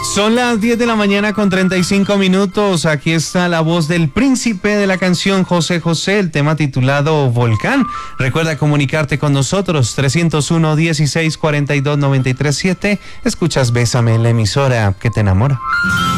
Son las 10 de la mañana con 35 minutos. Aquí está la voz del príncipe de la canción, José José, el tema titulado Volcán. Recuerda comunicarte con nosotros, 301-1642-937. Escuchas Bésame, la emisora que te enamora.